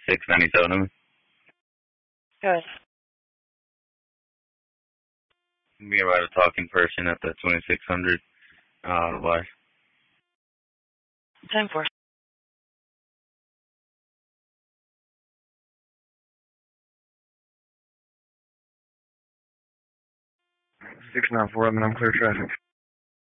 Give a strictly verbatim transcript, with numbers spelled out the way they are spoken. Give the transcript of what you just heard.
twenty-six ninety-seven. Good. Be about a talking person at the twenty-six hundred. Uh, why? ten four. six nine four, I'm in unclear traffic.